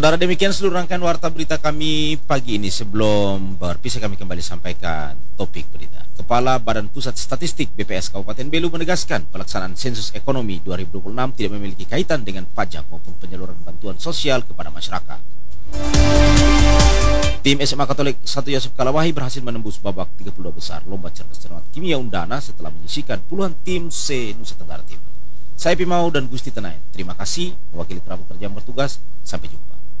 Saudara, demikian seluruh rangkaian warta berita kami pagi ini. Sebelum berpisah, kami kembali sampaikan topik berita. Kepala Badan Pusat Statistik BPS Kabupaten Belu menegaskan pelaksanaan sensus ekonomi 2026 tidak memiliki kaitan dengan pajak maupun penyaluran bantuan sosial kepada masyarakat. Tim SMA Katolik 1 Yosef Kalawahi berhasil menembus babak 32 besar Lomba Cerdas Cermat Kimia Undana setelah menyisihkan puluhan tim C Nusa Tenggara Timur. Saya Pimau dan Gusti Tenayan. Terima kasih mewakili kerabat kerja yang bertugas. Sampai jumpa.